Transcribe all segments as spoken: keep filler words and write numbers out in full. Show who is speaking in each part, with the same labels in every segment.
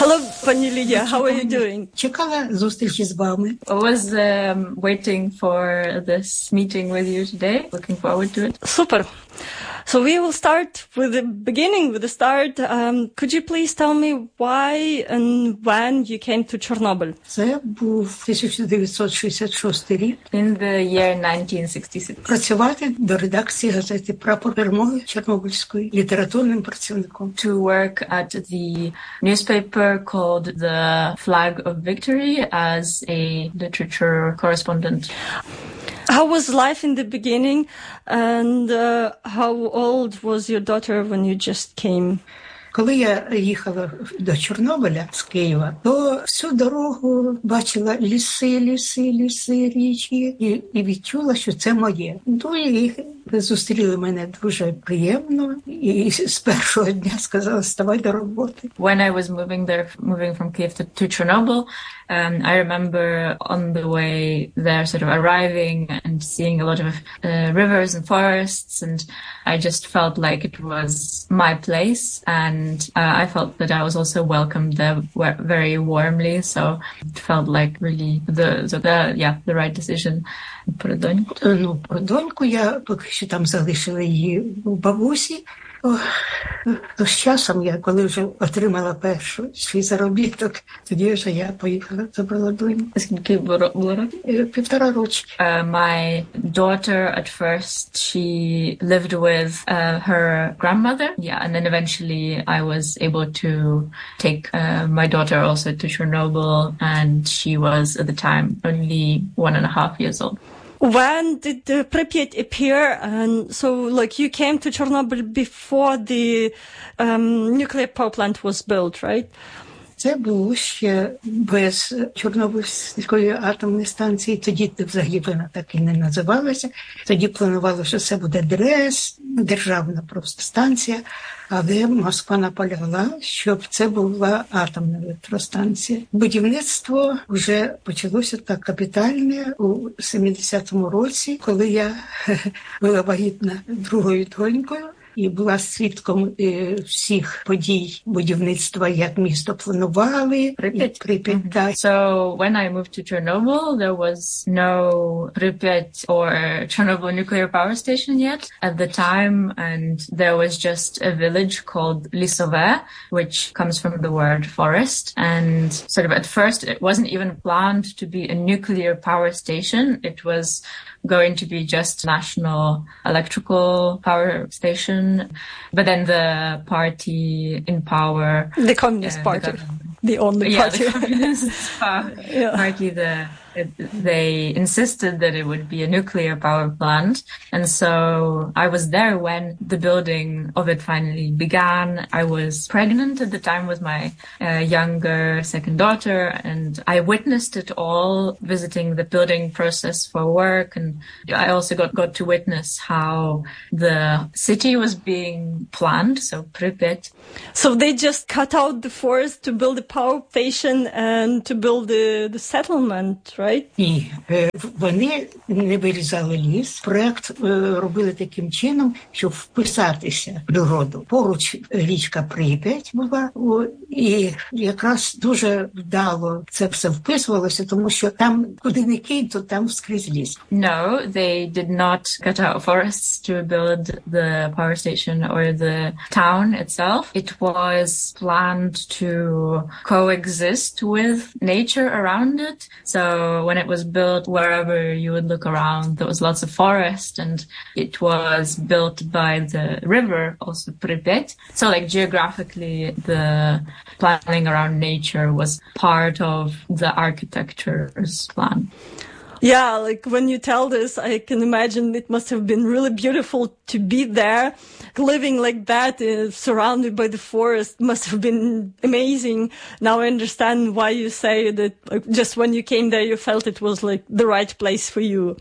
Speaker 1: Hello, пані Лідія, how are you doing?
Speaker 2: Чекала зустрічі з вами.
Speaker 3: I was um, waiting for this meeting with you today. Looking forward to it.
Speaker 1: Super. So we will start with the beginning, with the start. Um, could you please tell me why and when you came to Chernobyl?
Speaker 2: Це був тисяча дев'ятсот шістдесят шостий рік.
Speaker 3: In the year nineteen sixty-six.
Speaker 2: Працювати до редакції газети «Прапор перемоги» Чорнобильської літературним працівником.
Speaker 3: To work at the newspaper called The Flag of Victory as a literature correspondent.
Speaker 1: How was life in the beginning, and uh, how old was your daughter when you just came?
Speaker 2: Коли я їхала до Чорнобиля з Києва, то всю дорогу бачила ліси, ліси, ліси, річки і, і відчула, що це моє. Ну і зустріли мене дуже приємно і з першого дня сказали, ставай до роботи.
Speaker 3: When I was moving there, moving from Kyiv to, to Chernobyl, um, I remember on the way there sort of arriving and seeing a lot of uh, rivers and forests, and I just felt like it was my place, and uh, I felt that I was also welcomed there very warmly, so it felt like really the, the, the yeah, the right decision. Про доньку?
Speaker 2: Ну, про доньку я поки що там залишила її у бабусі. О, то з часом я, коли вже отримала першу свій заробіток, тоді вже я поїхала, забрала доньку.
Speaker 3: Скільки було років?
Speaker 2: Півтора рочки.
Speaker 3: Uh, my daughter, at first, she lived with uh, her grandmother. Yeah, and then eventually I was able to take uh, my daughter also to Chernobyl, and she was, at the time, only one and a half years old.
Speaker 1: When did the Pripyat appear? And so, like, you came to Chernobyl before the um, nuclear power plant was built, right?
Speaker 2: Це було ще без Чорнобильської атомної станції. Тоді взагалі вона так і не називалася. Тоді планували, що це буде ДРЕС, державна просто станція. Але Москва наполягла, щоб це була атомна електростанція. Будівництво вже почалося так капітальне у сімдесятому році, коли я була вагітна другою донькою. І була свідком е, всіх подій будівництва, як місто планували.
Speaker 3: Pripyat.
Speaker 2: Pripyat,
Speaker 3: Mm-hmm. So when I moved to Chernobyl, there was no Pripyat or Chernobyl nuclear power station yet at the time, and there was just a village called Lisove, which comes from the word forest. And sort of at first, it wasn't even planned to be a nuclear power station. It was going to be just national electrical power station. But then the party in power...
Speaker 1: The Communist uh, Party. The, the only
Speaker 3: yeah,
Speaker 1: party.
Speaker 3: The Communist
Speaker 1: yeah.
Speaker 3: Party, the... They insisted that it would be a nuclear power plant. And so I was there when the building of it finally began. I was pregnant at the time with my uh, younger second daughter, and I witnessed it all, visiting the building process for work. And I also got, got to witness how the city was being planned, so Pripyat.
Speaker 1: So they just cut out the forest to build a power station and to build the, the settlement, right?
Speaker 2: Ні, вони не вирізали ліс. Проект робили таким чином, щоб вписатися в природу. Поруч річка Прип'ять була, і якраз дуже вдало це все вписувалося, тому що там, куди не кинь, то там скрізь ліс.
Speaker 3: No, they did not cut out forests to build the power station or the town itself. It was planned to coexist with nature around it. So when it was built, wherever you would look around, there was lots of forest, and it was built by the river, also Pripyat. So like geographically, the planning around nature was part of the architecture's plan.
Speaker 1: Yeah, like when you tell this, I can imagine it must have been really beautiful to be there. Living like that, uh, surrounded by the forest, must have been amazing. Now I understand why you say that, like, just when you came there, you felt it was like the right place for you.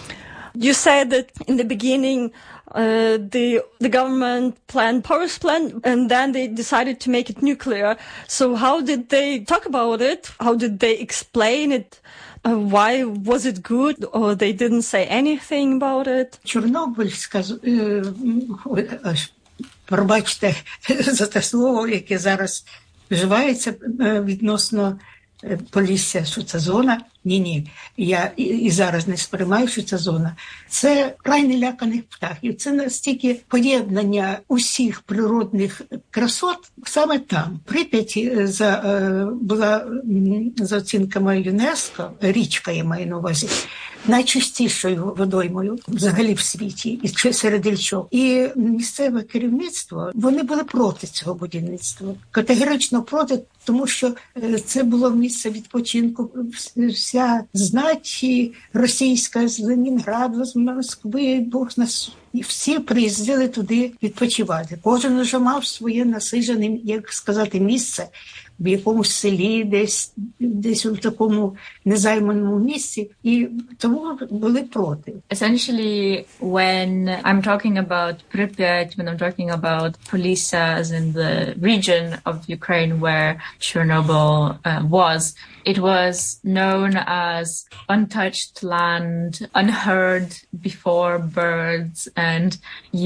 Speaker 1: You said that in the beginning, uh, the the government planned power plant, and then they decided to make it nuclear. So how did they talk about it? How did they explain it? Uh, why was it good, or they didn't say anything about it?
Speaker 2: Чорнобильська, пробачте за те слово, яке зараз вживається відносно Полісся, що це зона. Ні-ні, я і, і зараз не сприймаю, що це зона. Це край неляканих птахів. Це настільки поєднання усіх природних красот саме там. Прип'ять за, була за оцінками ЮНЕСКО, річка я маю на увазі, найчистішою водоймою взагалі в світі, і серед річок. І місцеве керівництво, вони були проти цього будівництва. Категорично проти, тому що це було місце відпочинку. Вся знать російська з Ленінграду, з Москви, Бог нас. І всі приїздили туди відпочивати. Кожен вже мав своє насиджене, як сказати, місце в якомусь селі, десь, десь у такому незайманому місці, і тому були проти.
Speaker 3: Essentially, when I'm talking about Pripyat, when I'm talking about Polissa, as in the region of Ukraine where Chernobyl uh, was, it was known as untouched land, unheard before birds, and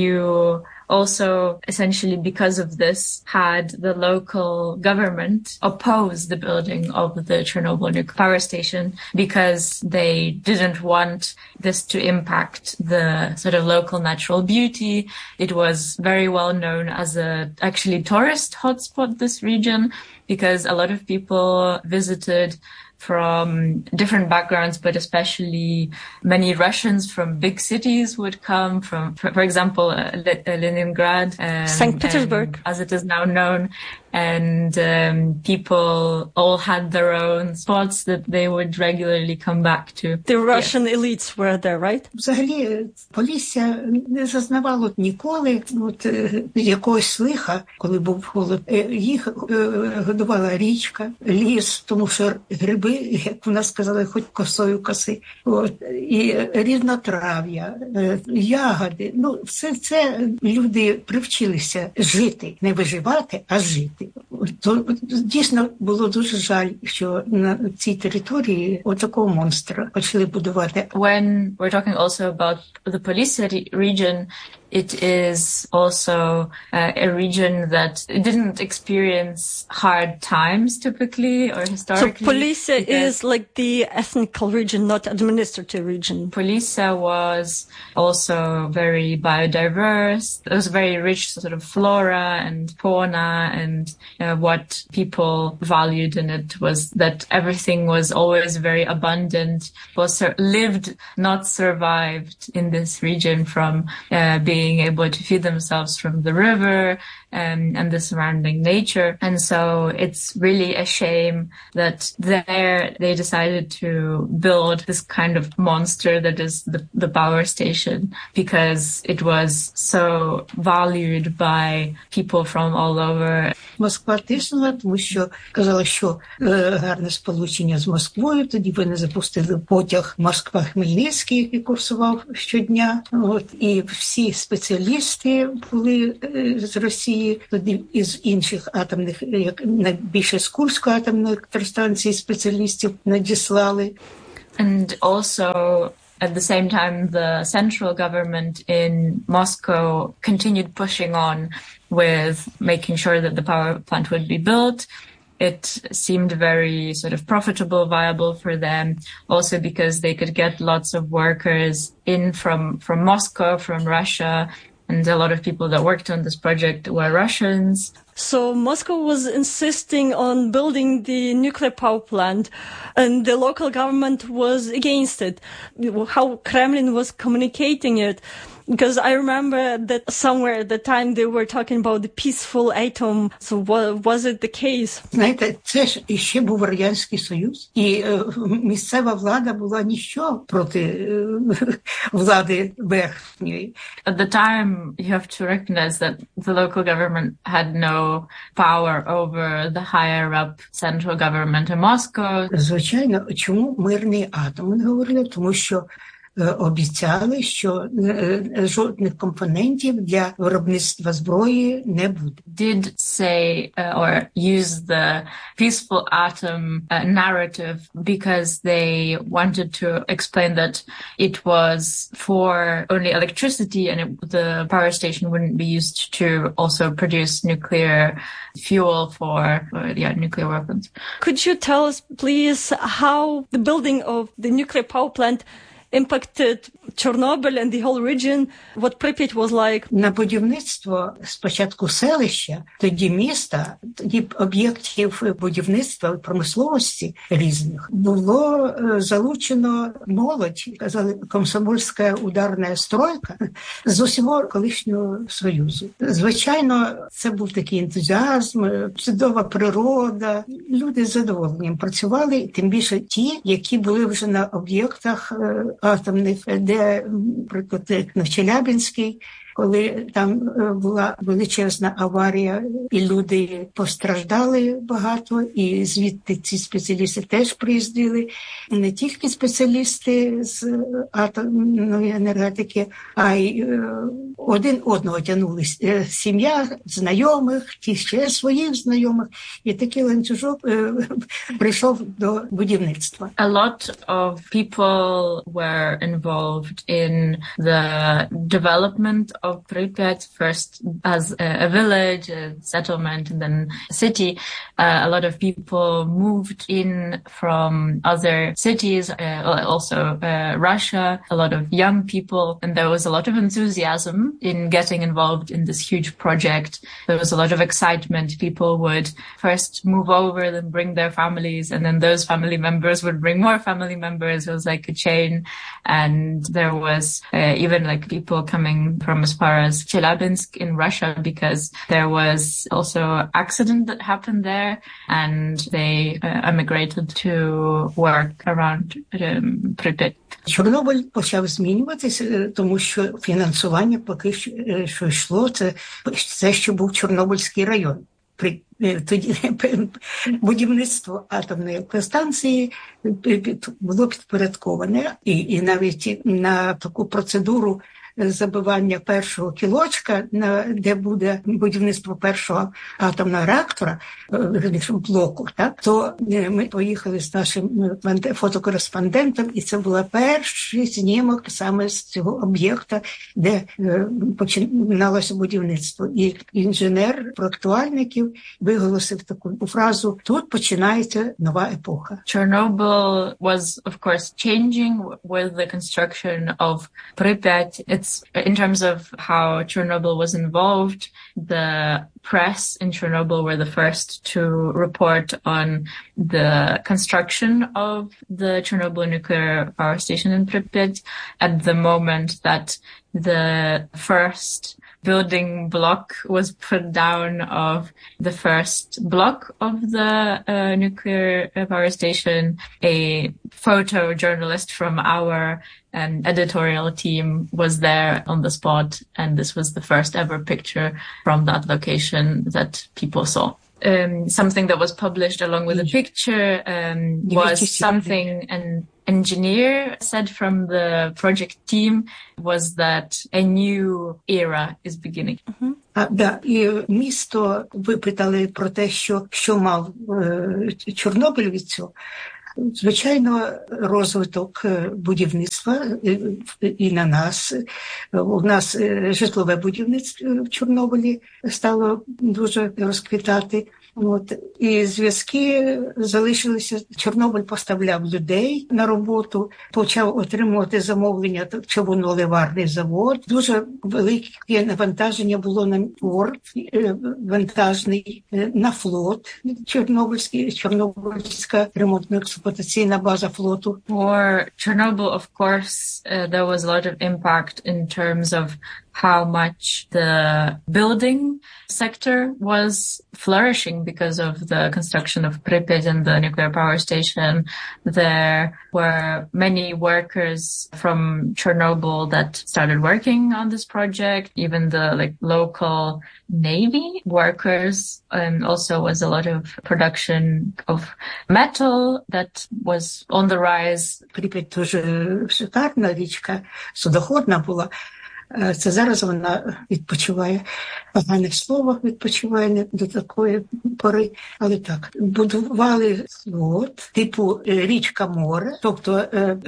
Speaker 3: you also, essentially because of this, had the local government oppose the building of the Chernobyl nuclear power station because they didn't want this to impact the sort of local natural beauty. It was very well known as a actually tourist hotspot, this region, because a lot of people visited from different backgrounds, but especially many Russians from big cities would come from, for, for example, uh, Leningrad, um,
Speaker 1: Saint Petersburg,
Speaker 3: as it is now known. And um, people all had their own spots that they would regularly come back to.
Speaker 1: The Russian yeah. elites were there, right?
Speaker 2: Взагалі, Полісся не зазнавало ніколи от, якогось лиха, коли був голод. Їх годувала річка, ліс, тому що гриби, як у нас сказали, хоч косою коси. От, і різнотрав'я, ягоди. Ну, все це люди привчилися жити, не виживати, а жити. То дійсно було дуже жаль, що на цій території отакого монстра почали будувати.
Speaker 3: When we're talking also about the Polissa region, it is also uh, a region that didn't experience hard times typically or historically.
Speaker 1: So Polissa is like the ethnical region, not administrative region.
Speaker 3: Polissa was also very biodiverse. It was very rich sort of flora and fauna, and uh, what people valued in it was that everything was always very abundant, was lived, not survived in this region from uh, being being able to feed themselves from the river and, and the surrounding nature. And so it's really a shame that there they decided to build this kind of monster that is the, the power station, because it was so valued by people from all over.
Speaker 2: Москва тиснула, тому що казала, що е, гарне сполучення з Москвою. Тоді вони запустили потяг Москва-Хмельницький, який курсував щодня. От, і всі спеціалісти були е, з Росії, тоді із інших атомних, як найбільше з Курської атомної електростанції спеціалістів надіслали.
Speaker 3: And also at the same time, the central government in Moscow continued pushing on with making sure that the power plant would be built. It seemed very sort of profitable, viable for them, also because they could get lots of workers in from, from Moscow, from Russia, and a lot of people that worked on this project were Russians.
Speaker 1: So Moscow was insisting on building the nuclear power plant, and the local government was against it. How Kremlin was communicating it. Because I remember that somewhere at the time they were talking about the peaceful atom. So what, was it the case?
Speaker 2: Знаєте, це ж іще був Радянський Союз. І е, місцева влада була ніщо проти е, влади верхньої.
Speaker 3: At the time, you have to recognize that the local government had no power over the higher up central government in Moscow.
Speaker 2: Звичайно, чому мирний атом? Вони говорили, тому що обіцяли, що жодних компонентів для виробництва зброї не буде.
Speaker 3: Did say uh, or use the peaceful atom uh, narrative because they wanted to explain that it was for only electricity and it, the power station wouldn't be used to also produce nuclear fuel for uh, yeah nuclear weapons.
Speaker 1: Could you tell us, please, how the building of the nuclear power plant impacted Chernobyl and the whole region, what Pripyat was like?
Speaker 2: На будівництво спочатку селища, тоді міста, тоді об'єктів будівництва і промисловості різних було залучено молодь, казали, комсомольська ударна стройка з усього колишнього Союзу. Звичайно, це був такий ентузіазм, чудова природа. Люди з задоволенням працювали, тим більше ті, які були вже на об'єктах атомних, де, наприклад, як на Челябинській, коли там була величезна аварія, і люди постраждали багато, і звідти ці спеціалісти теж приїздили. Не тільки спеціалісти з атомної енергетики, а й один одного тягнули. Сім'я, знайомих, ті ще своїх знайомих. І такий ланцюжок прийшов до будівництва.
Speaker 3: A lot of people were involved in the development of Pripyat, first as a, a village, a settlement, and then a city. Uh, a lot of people moved in from other cities, uh, also uh, Russia, a lot of young people, and there was a lot of enthusiasm in getting involved in this huge project. There was a lot of excitement. People would first move over, then bring their families, and then those family members would bring more family members. It was like a chain, and there was uh, even like people coming from as far as Chelyabinsk in Russia, because there was also an accident that happened there, and they uh, emigrated to work around um, Pripyat.
Speaker 2: Чорнобиль почав змінюватися, тому що фінансування поки що йшло, це, це що був Чорнобильський район. При, тоді будівництво атомної електростанції було підпорядковане, і, і навіть на таку процедуру забивання першого кілочка, де буде будівництво першого атомного реактора, блоку, так, то ми поїхали з нашим фотокореспондентом, і це був перший знімок саме з цього об'єкта, де починалося будівництво. І інженер проектувальників виголосив таку фразу: тут починається нова епоха.
Speaker 3: Chernobyl was, of course, changing with the construction of Pripyat. It's in terms of how Chernobyl was involved. The press in Chernobyl were the first to report on the construction of the Chernobyl nuclear power station in Pripyat at the moment that the first building block was put down of the first block of the uh, nuclear power station. A photojournalist from our um, editorial team was there on the spot, and this was the first ever picture from that location that people saw. Um, something that was published along with the picture um, was something an engineer said from the project team, was that a new era is beginning.
Speaker 2: Mm-hmm. А, да, і місто випитали про те, що, що мав е, Чорнобиль від цього. Звичайно, розвиток будівництва і на нас. У нас житлове будівництво в Чорнобилі стало дуже розквітати. От. І зв'язки залишилися. Чорнобиль поставляв людей на роботу, почав отримувати замовлення човуноливарний завод. Дуже велике навантаження було на порт вантажний, на флот Чорнобильський, Чорнобильська ремонтно-експлуатаційна база флоту.
Speaker 3: For Chernobyl, of course, uh, there was a lot of impact in terms of how much the building sector was flourishing because of the construction of Pripyat and the nuclear power station. There were many workers from Chernobyl that started working on this project, even the like local Navy workers, and also was a lot of production of metal that was on the rise.
Speaker 2: Прип'ять дуже шикарна річка, судоходна була. Це зараз вона відпочиває, погане слово, відпочиває не до такої пори, але так. Будували флот, типу річка-море, тобто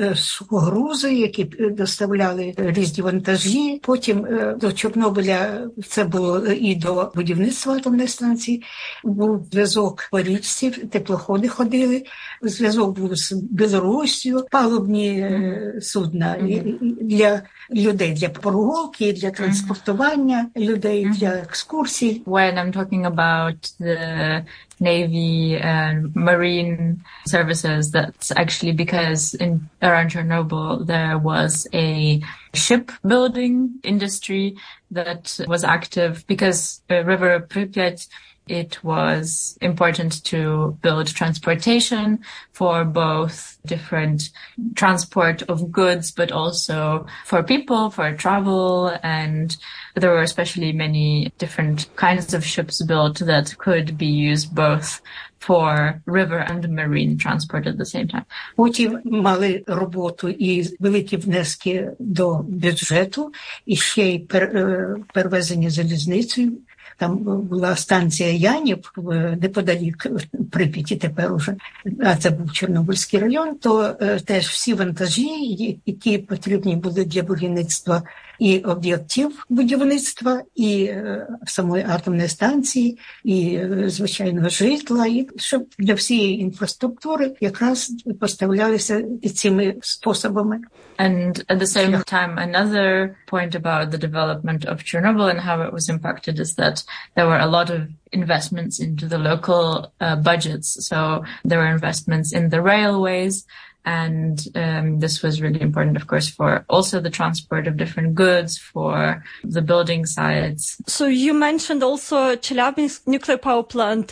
Speaker 2: сухогрузи, які доставляли різні вантажі. Потім до Чорнобиля це було і до будівництва атомної станції. Був зв'язок по річці, теплоходи ходили, зв'язок був з Білоруссю, палубні судна для людей, для прогулки, для транспортування людей, для екскурсій.
Speaker 3: When I'm talking about the Navy and Marine services, that's actually because in around Chernobyl there was a shipbuilding industry that was active because the river Pripyat, it was important to build transportation for both different transport of goods, but also for people, for travel. And there were especially many different kinds of ships built that could be used both for river and marine transport at the same time.
Speaker 2: Потім мали роботу і великі внески до бюджету, і ще й пер, перевезення залізницею. Там була станція Янів, неподалік Прип'яті тепер уже, а це був Чорнобильський район, то е, теж всі вантажі, які потрібні були для будівництва і об'єктів будівництва, і е, самої атомної станції, і, е, звичайно, житла, і щоб для всієї інфраструктури якраз поставлялися цими способами.
Speaker 3: And at the same time, another point about the development of Chernobyl and how it was impacted is that there were a lot of investments into the local uh, budgets. So there were investments in the railways, and um, this was really important, of course, for also the transport of different goods, for the building sites.
Speaker 1: So you mentioned also Chelyabinsk nuclear power plant.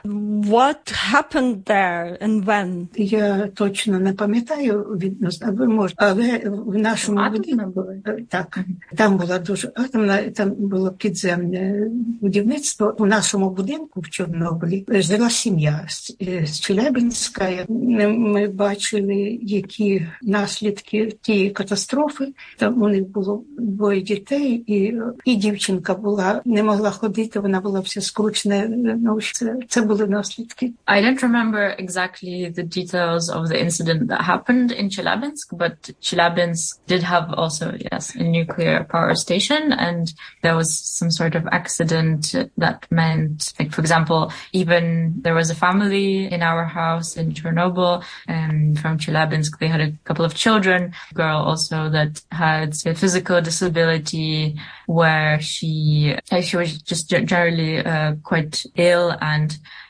Speaker 1: What happened there and when?
Speaker 2: Я точно не пам'ятаю відносно, ви можете, але в нашому будинку, так, там була дуже атомна, там було підземне будівництво. У нашому будинку в Чорнобилі жила сім'я з Челябинська. Ми бачили, які наслідки тієї катастрофи. Там у них було двоє дітей, і, і дівчинка була, не могла ходити, вона була вся скручена. Ну, це, це були наслідки.
Speaker 3: I don't remember exactly the details of the incident that happened in Chelyabinsk, but Chelyabinsk did have also, yes, a nuclear power station, and there was some sort of accident that meant, like, for example, even there was a family in our house in Chernobyl, and from Chelyabinsk, they had a couple of children, a girl also that had a physical disability where she, she was just generally uh, quite ill, and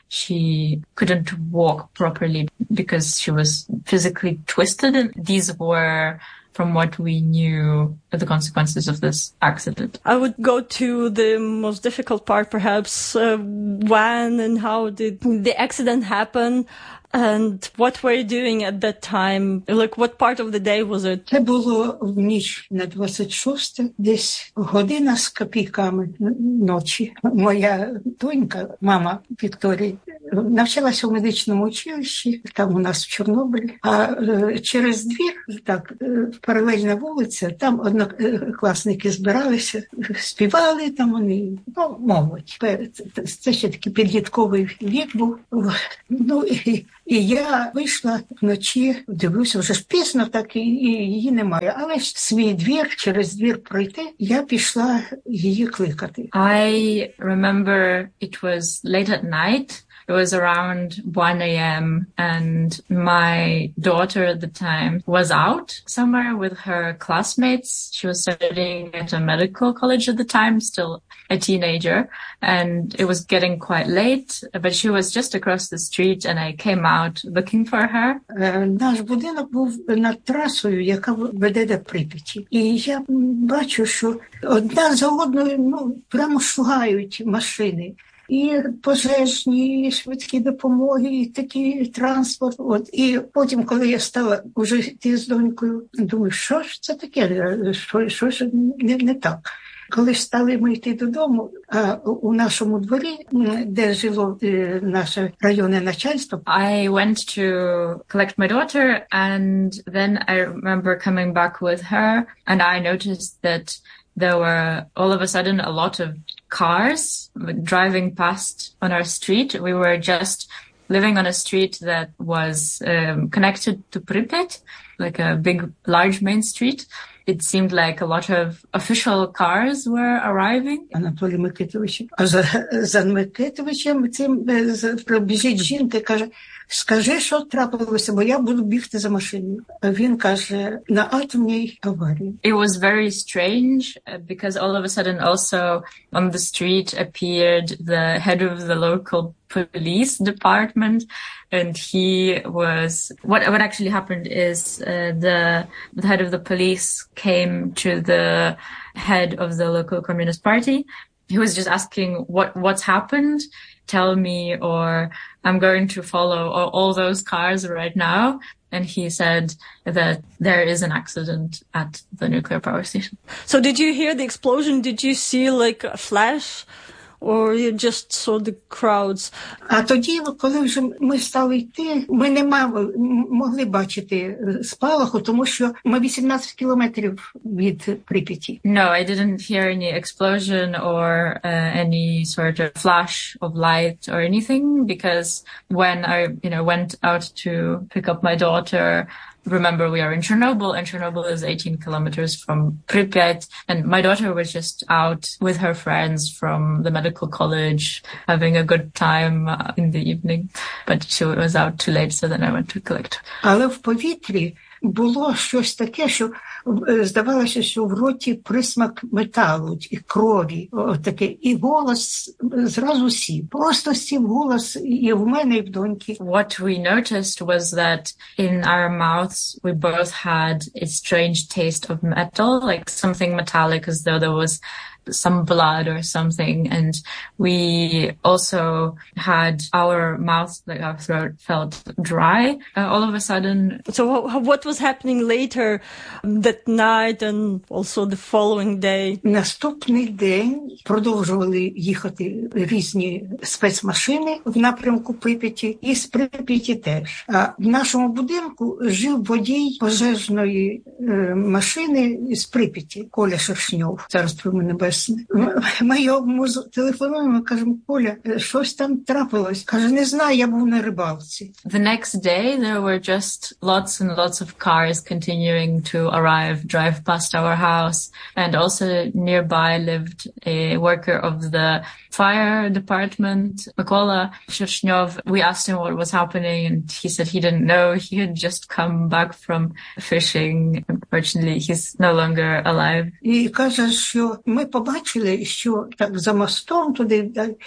Speaker 3: she couldn't walk properly because she was physically twisted. And these were, from what we knew, the consequences of this accident.
Speaker 1: I would go to the most difficult part, perhaps. Uh, when and how did the accident happen? And what were you doing at that time? Like, what part of the day was it?
Speaker 2: Це було в ніч на двадцять шосте, десь година з копійками ночі. Моя донька, мама Вікторії, навчалася у медичному училищі, там у нас в Чорнобилі. А е, через двір, так, е, паралельна вулиця, там однокласники збиралися, співали там вони, ну, молодь. Це, це ще такий підлітковий вік був. Ну, і І я вийшла вночі, дивлюся, вже ж пізно, так і, і її немає. Але ж свій двір, через двір пройти, я пішла її кликати.
Speaker 3: I remember it was late at night. It was around one a.m. and my daughter at the time was out somewhere with her classmates. She was studying at a medical college at the time, still a teenager, and it was getting quite late, but she was just across the street, and I came out looking for her.
Speaker 2: Наш будинок був над трасою, яка веде до Прип'яті. І я бачу, що одна за одною, ну, прямо шугають машини. І пожежні, і швидкі допомоги, і такий транспорт. От. І потім, коли я стала вже йти з донькою, думаю, що ж це таке, що, що ж не, не так. Коли ж стали ми йти додому, а у нашому дворі, де жило наше районне начальство,
Speaker 3: I went to collect my daughter, and then I remember coming back with her, and I noticed that there were all of a sudden a lot of cars driving past on our street. We were just living on a street that was um, connected to Pripyat, like a big, large main street. It seemed like a lot of official cars were arriving.
Speaker 2: Анатолій Микитович, а за, за Микитовичем цим пробіжить жінка і каже, скажи, що трапилося, бо я буду бігти за машиною. А він каже, на атомній аварії.
Speaker 3: It was very strange because all of a sudden also on the street appeared the head of the local police department, and he was what what actually happened is uh, the the head of the police came to the head of the local Communist Party. He was just asking what what's happened, tell me, or I'm going to follow all, all those cars right now. And he said that there is an accident at the nuclear power station.
Speaker 1: So did you hear the explosion? Did you see like a flash? Or you just saw the crowds?
Speaker 2: А тоді, коли вже ми стали йти, ми не мали, могли бачити спалаху, тому що ми вісімнадцять кілометрів від Прип'яті.
Speaker 3: No, I didn't hear any explosion or uh, any sort of flash of light or anything, because when I, you know, went out to pick up my daughter, remember, we are in Chernobyl, and Chernobyl is eighteen kilometers from Pripyat. And my daughter was just out with her friends from the medical college, having a good time uh, in the evening. But she was out too late, so then I went to collect her.
Speaker 2: Але в повітрі було щось таке, що здавалося, що в роті присмак металу і крові. Таке. І голос зразу сів. Просто сів голос і в мене, і в доньки.
Speaker 3: What we noticed was that in our mouths we both had a strange taste of metal, like something metallic, as though there was some blood or something. And we also had our mouth, like our throat felt dry uh, all of a sudden.
Speaker 1: So what was happening later that night and also the following day?
Speaker 2: Наступний день продовжували їхати різні спецмашини в напрямку Прип'яті, і з Прип'яті теж. А в нашому будинку жив водій пожежної е, машини з Прип'яті, Коля Шершньов, царство йому небесне. Ми йому телефонуємо, кажемо, Коля, щось там трапилось. Каже, не знаю, я був на рибалці.
Speaker 3: The next day there were just lots and lots of cars continuing to arrive, drive past our house. And also nearby lived a worker of the fire department, Mykola Shershnov. We asked him what was happening, and he said he didn't know. He had just come back from fishing. Unfortunately, he's no longer alive.
Speaker 2: І каже, що ми побачили, що так за мостом туди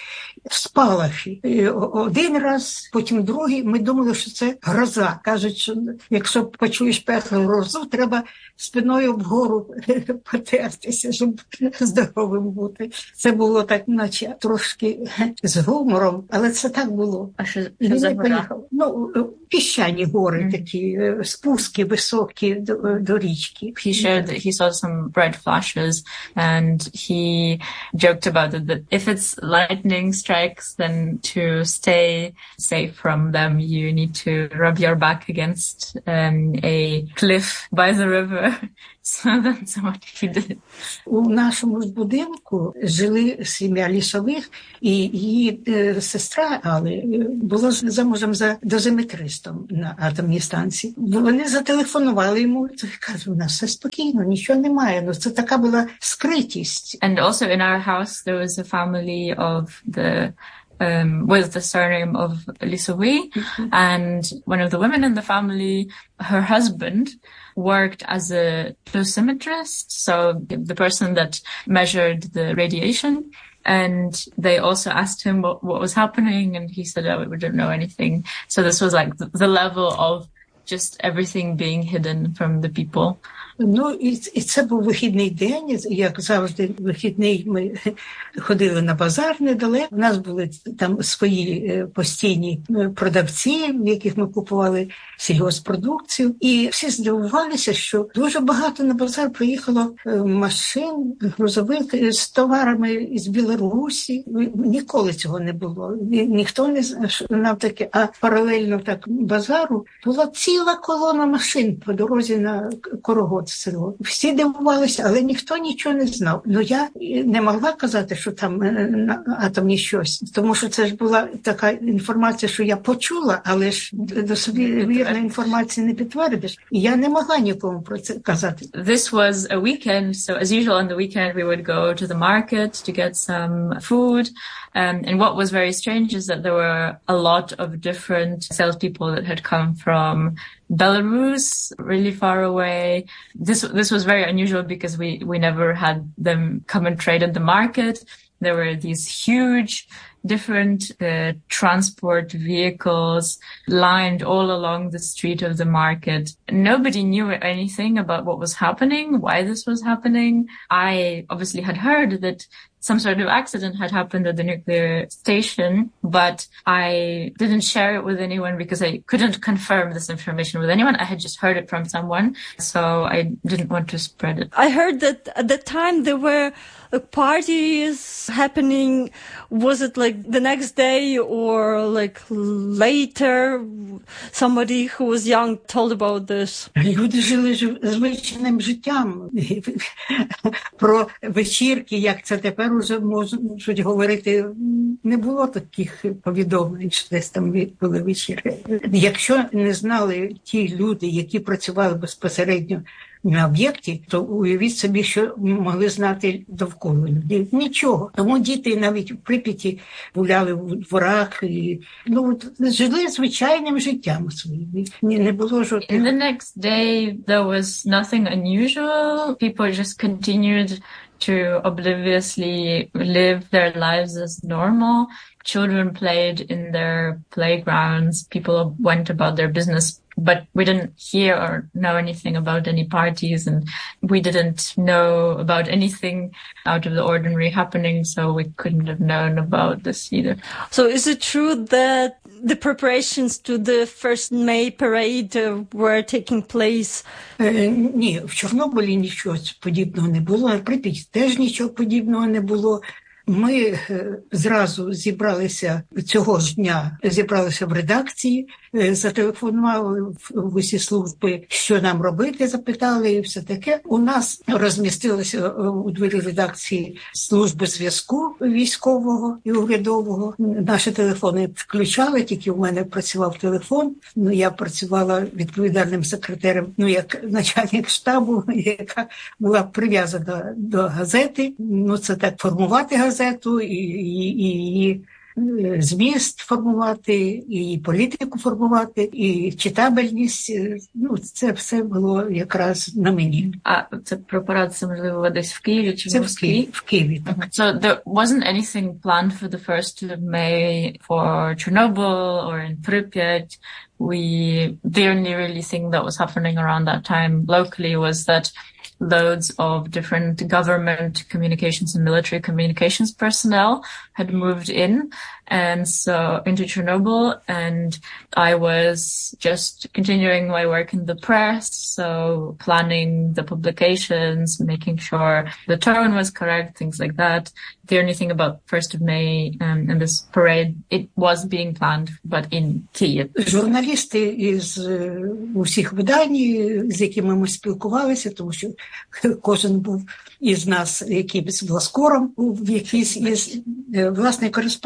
Speaker 2: спалахи. Один раз, потім другий. Ми думали, що це гроза. Кажуть, що якщо почуєш першу грозу, треба спиною вгору потертися, щоб здоровим бути. Це було так, наче трошки з гумором, але це так було.
Speaker 3: А що,
Speaker 2: І
Speaker 3: що
Speaker 2: він
Speaker 3: за
Speaker 2: не
Speaker 3: гора?
Speaker 2: поїхав. Ну, піщані гори mm. такі, спуски високі до, до річки.
Speaker 3: He shared that he saw some bright flashes, and he joked about it, that if it's lightning strikes, then to stay safe from them, you need to rub your back against um, a cliff by the river. So that's what he did.
Speaker 2: У нашому ж будинку жили сім'я Лісових, і її е, сестра Али була замужем за дозиметристом на атомній станції. Вони зателефонували йому, і каже, у нас все спокійно, нічого немає. Ну, це така була скритість.
Speaker 3: And also in our house there was a family of the Um, with the surname of Lisovi, mm-hmm. and one of the women in the family, her husband, worked as a dosimetrist, so the person that measured the radiation, And they also asked him what, what was happening, and he said, oh, we don't know anything. So this was like the level of just everything being hidden from the people.
Speaker 2: Ну, і, і це був вихідний день, як завжди, вихідний ми ходили на базар недалеко. У нас були там свої постійні продавці, в яких ми купували сільгоспродукцію. І всі здивувалися, що дуже багато на базар приїхало машин, грузових з товарами із Білорусі. Ніколи цього не було. Ніхто не знав таке. А паралельно так базару була ціла колона машин по дорозі на Корогод. Всі дивувалися, але ніхто нічого не знав. Ну, я не могла казати, що там на атомі щось, тому що це ж була така інформація, що я почула, але ж достовірної інформації не підтвердиш. І я не могла нікому про це казати.
Speaker 3: This was a weekend, so as usual on the weekend we would go to the market to get some food. Um, and what was very strange is that there were a lot of different salespeople that had come from Belarus, really far away. This this was very unusual because we, we never had them come and trade at the market. There were these huge different uh, transport vehicles lined all along the street of the market. Nobody knew anything about what was happening, why this was happening. I obviously had heard that some sort of accident had happened at the nuclear station, but I didn't share it with anyone because I couldn't confirm this information with anyone. I had just heard it from someone, so I didn't want to spread it.
Speaker 1: I heard that at the time there were parties happening. Was it like the next day or like later? Somebody who was young told about this.
Speaker 2: Люди жили звичайним життям. Про вечірки, як це тепер уже можуть говорити, не було таких повідомлень, що десь там були вечірки. Якщо не знали ті люди, які працювали безпосередньо на об'єкті, то уявіть собі, що могли знати довкола людей. Нічого. Тому діти навіть в Прип'яті гуляли в дворах і ну, жили звичайним життям своїм. Не було жодних.
Speaker 3: In the next day there was nothing unusual. People just continued to obliviously live their lives as normal. Children played in their playgrounds. People went about their business. But we didn't hear or know anything about any parties, and we didn't know about anything out of the ordinary happening, so we couldn't have known about this either.
Speaker 1: So is it true that the preparations to the first May parade uh, were taking place?
Speaker 2: Е, ні, в Чорнобилі нічого подібного не було, в Прип'яті теж нічого подібного не було. Ми зразу зібралися цього ж дня, зібралися в редакції, зателефонували в усі служби, що нам робити, запитали і все таке. У нас розмістилися у двері редакції служби зв'язку військового і урядового. Наші телефони включали, тільки у мене працював телефон. Ну, я працювала відповідальним секретарем, ну, як начальник штабу, яка була прив'язана до газети. Ну, це так, формувати газету. Газету, і її зміст формувати, і політику формувати, і читабельність. Ну, це все було якраз на мені.
Speaker 3: А це про парад, це, можливо, десь в Києві чи
Speaker 2: це
Speaker 3: в Москві?
Speaker 2: В Києві, так.
Speaker 3: So there wasn't anything planned for the first of May for Chernobyl or in Pripyat. We, the only really thing that was happening around that time locally was that loads of different government communications and military communications personnel had moved in and so into Chernobyl, and I was just continuing my work in the press, so planning the publications, making sure the tone was correct, things like that. The only thing about first of May um, and this parade, it was being planned, but in Kyiv.
Speaker 2: Журналісти із усіх видань, з якими ми спілкувалися, тому що кожен був із нас якимось власкором, був якийсь із власний кореспондент,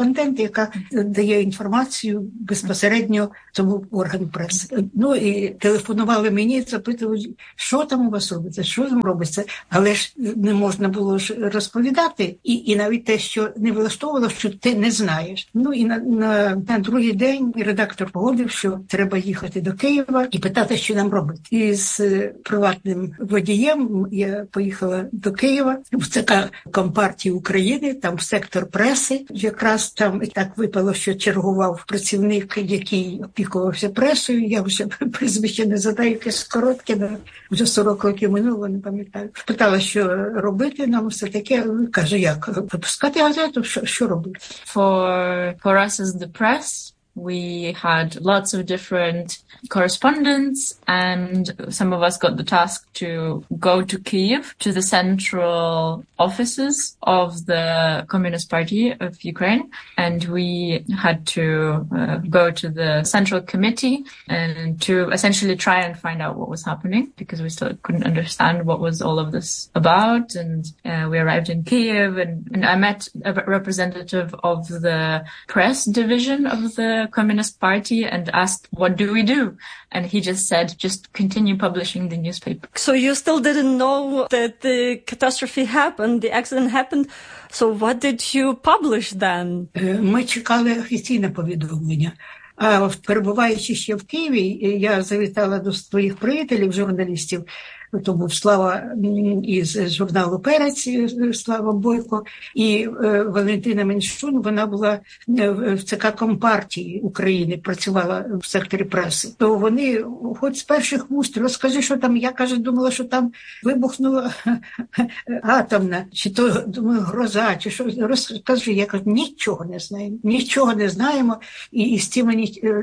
Speaker 2: яка дає інформацію безпосередньо цьому органу преси. Ну і телефонували мені, запитували, що там у вас робиться, що там робиться, але ж не можна було ж розповідати, і, і навіть те, що не влаштовувало, що ти не знаєш. Ну і на, на, на другий день редактор погодив, що треба їхати до Києва і питати, що нам робити. І з приватним водієм я поїхала до Києва, в ЦК Компартії України, там сектор преси. Якраз там так випало, що чергував працівник, який опікувався пресою. Я вже прізвище не задаю, якесь коротке, але вже сорок років минуло, не пам'ятаю. Питала, що робити нам все таке. Каже, як? Випускати газету? Що, що робити?
Speaker 3: For, for us as the press, we had lots of different correspondents, and some of us got the task to go to Kyiv, to the central offices of the Communist Party of Ukraine, and we had to uh, go to the central committee and to essentially try and find out what was happening, because we still couldn't understand what was all of this about. And uh, we arrived in Kyiv, and, and I met a representative of the press division of the Communist Party and asked, what do we do? And he just said, just continue publishing the newspaper.
Speaker 1: So you still didn't know that the catastrophe happened, the accident happened. So what did you publish then?
Speaker 2: Ми чекали офіційне повідомлення. А перебуваючи ще в Києві, я завітала до своїх приятелів, журналістів, то був Слава із журналу «Перець», Слава Бойко, і Валентина Меншун, вона була в ЦК Компартії України, працювала в секторі преси. То вони, хоч з перших вуст, розкажи, що там, я, каже, думала, що там вибухнула атомна, чи то, думаю, гроза, чи що, розкажи, я кажу, нічого не знаємо, нічого не знаємо, і, і з цим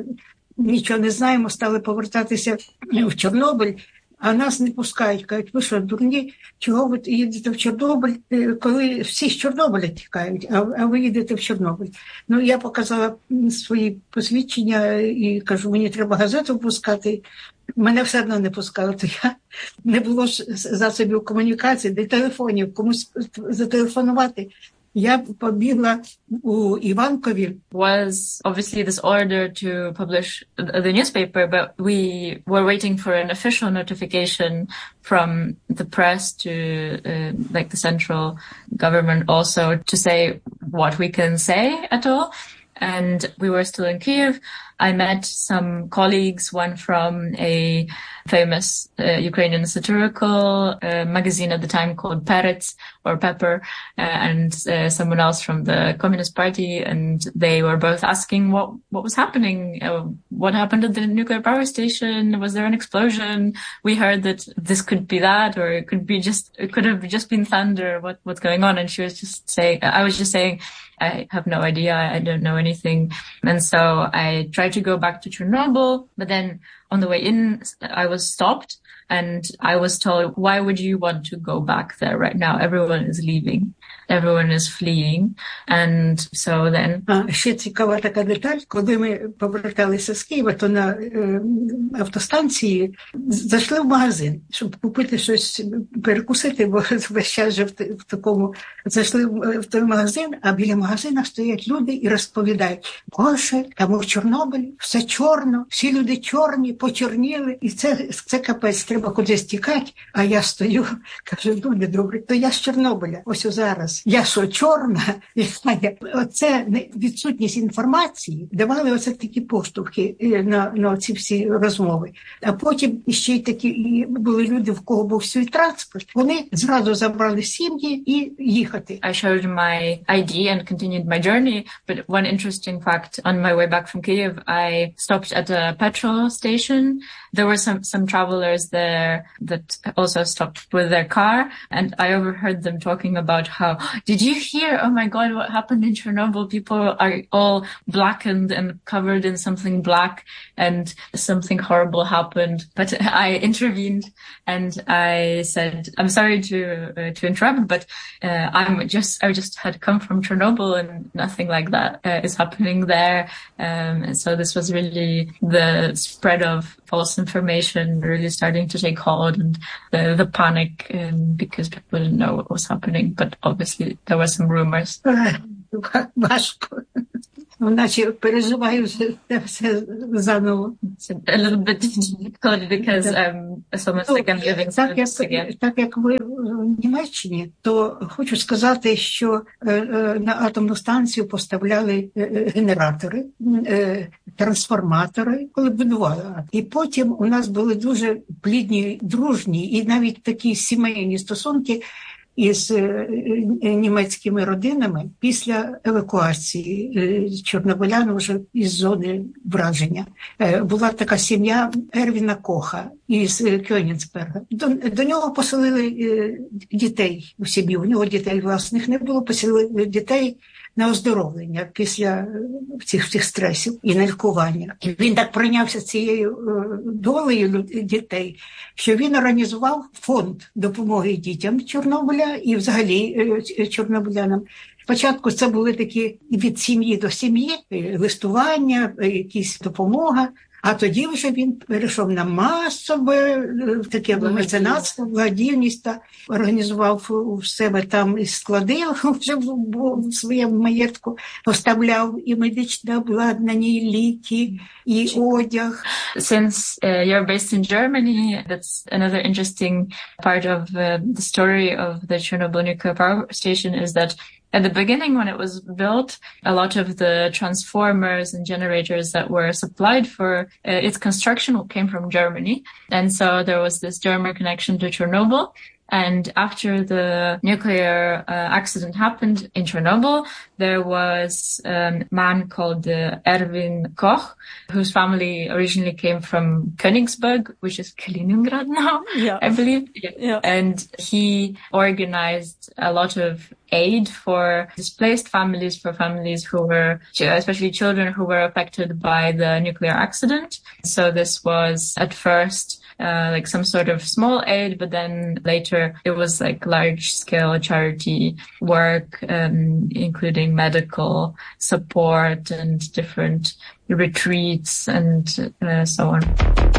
Speaker 2: нічого не знаємо, стали повертатися в Чорнобиль. А нас не пускають, кажуть, ви що, дурні, чого ви їдете в Чорнобиль, коли всі з Чорнобиля тікають, а, а ви їдете в Чорнобиль. Ну, я показала свої посвідчення і кажу, мені треба газету впускати. Мене все одно не пускали, то я не було засобів комунікації, де телефонів, комусь зателефонувати. Я побігла у Іванкові.
Speaker 3: Was obviously this order to publish the newspaper, but we were waiting for an official notification from the press to uh, like the central government also to say what we can say at all. And we were still in Kyiv. I met some colleagues, one from a famous uh, Ukrainian satirical uh, magazine at the time called Perets or Pepper, uh, and uh, someone else from the Communist Party, and they were both asking what what was happening, uh, what happened at the nuclear power station, was there an explosion? We heard that this could be that, or it could be just, it could have just been thunder, what what's going on? And she was just saying, I was just saying, I have no idea, I don't know anything. And so I tried to go back to Chernobyl, but then on the way in, I was stopped and I was told, why would you want to go back there right now? Everyone is leaving. Everyone is fleeing. And so then...
Speaker 2: А, ще цікава така деталь. Коли ми поверталися з Києва, то на е, автостанції зайшли в магазин, щоб купити щось, перекусити, бо весь час вже в, в такому... Зайшли в, в той магазин, а біля магазина стоять люди і розповідають, Боже, там у Чорнобилі все чорно, всі люди чорні, почорніли, і це, це капець, треба кудись тікати. А я стою, кажу, люди добрі, то я з Чорнобиля, ось зараз. Я що, чорна? Оце відсутність інформації давали оце такі поштовхи на, на ці всі розмови. А потім ще й такі були люди, в кого був свій транспорт. Вони зразу забрали сім'ї і їхати.
Speaker 3: I showed my I D and continued my journey, but one interesting fact, on my way back from Kyiv, I stopped at a petrol station. There were some, some travelers there that also stopped with their car, and I overheard them talking about how, did you hear, oh my God, what happened in Chernobyl? People are all blackened and covered in something black, and something horrible happened. But I intervened and I said, I'm sorry to uh, to interrupt, but uh, I'm just, I just had come from Chernobyl and nothing like that uh, is happening there. Um, and so this was really the spread of false information really starting to take hold, and the, the panic, um, because people didn't know what was happening. But obviously there were some rumors.
Speaker 2: важко. Наче переживаю вже це все заново.
Speaker 3: A little bit difficult because um, it's almost like I'm living through this again.
Speaker 2: Так як ви в Німеччині, то хочу сказати, що на атомну станцію поставляли генератори, трансформатори, коли будували. І потім у нас були дуже плідні, дружні і навіть такі сімейні стосунки із німецькими родинами після евакуації чорнобилян вже із зони враження. Була така сім'я Ервіна Коха із Кёнігсберга. До, до нього поселили дітей у сім'ї. У нього дітей власних не було, поселили дітей на оздоровлення після цих, цих стресів і на лікування. І він так прийнявся цією долею дітей, що він організував фонд допомоги дітям Чорнобиля і взагалі чорнобилянам. Спочатку це були такі від сім'ї до сім'ї, листування, якісь допомога. А тоді вже він перейшов на масове таке меценатство, благодійність, та організував у себе там і склади вже в своєму маєтку, поставляв і медичне обладнання, і ліки, і одяг.
Speaker 3: Since uh, you're based in Germany, that's another interesting part of uh, the story of the Chernobyl nuclear power station is that at the beginning, when it was built, a lot of the transformers and generators that were supplied for uh, its construction came from Germany. And so there was this German connection to Chernobyl. And after the nuclear uh, accident happened in Chernobyl, there was um, a man called uh, Erwin Koch, whose family originally came from Königsberg, which is Kaliningrad now, yeah. I believe. Yeah. Yeah. And he organized a lot of aid for displaced families, for families who were, especially children who were affected by the nuclear accident. So this was at first Uh, like some sort of small aid, but then later it was like large-scale charity work, um, including medical support and different retreats and uh, so on.